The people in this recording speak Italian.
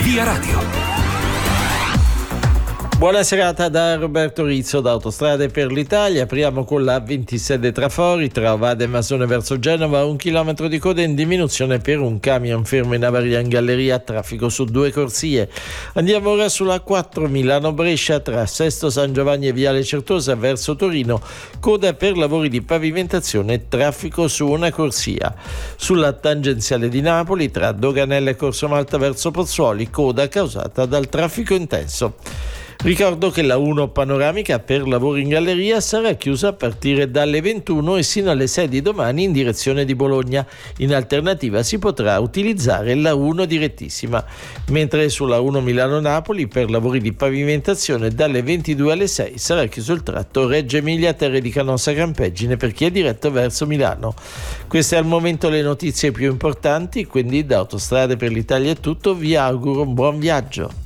Via Radio. Buona serata da Roberto Rizzo da Autostrade per l'Italia. Apriamo con la 27 Trafori tra Vade e Masone verso Genova, 1 chilometro di coda in diminuzione per un camion fermo in avaria in galleria, traffico su 2 corsie. Andiamo ora sulla 4 Milano-Brescia tra Sesto San Giovanni e Viale Certosa verso Torino, coda per lavori di pavimentazione e traffico su una corsia. Sulla tangenziale di Napoli tra Doganella e Corso Malta verso Pozzuoli, coda causata dal traffico intenso. Ricordo che la 1 panoramica per lavori in galleria sarà chiusa a partire dalle 21 e sino alle 6 di domani in direzione di Bologna. In alternativa si potrà utilizzare la 1 direttissima, mentre sulla 1 Milano-Napoli per lavori di pavimentazione dalle 22 alle 6 sarà chiuso il tratto Reggio Emilia Terre di Canossa Campeggine per chi è diretto verso Milano. Queste al momento le notizie più importanti, quindi da Autostrade per l'Italia è tutto, vi auguro un buon viaggio.